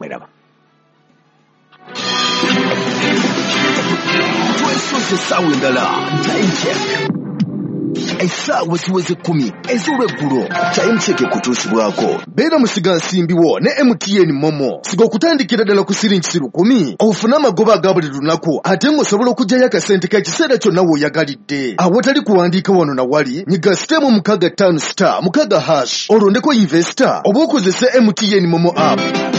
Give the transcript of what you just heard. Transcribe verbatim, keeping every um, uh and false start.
Mweraba. Twesoze essaawa endala time check. Essaawa ziweze kkumi ez'olweggulo time check ekutuusibwako. Beera musiga nsimbiwo ne M T N Momo. Siga okutandikira ddala ku siringi lukumi ofune amagoba aga buli lunaku ate ng'osobola okuggyayo akasente k'ekiseera kyonna w'oyagalidde. Awatali kuwandiika wano na wali nyiga sitemu mukaga ttaano star mukaga hash olondeko investor oba okozese M T N Momo app.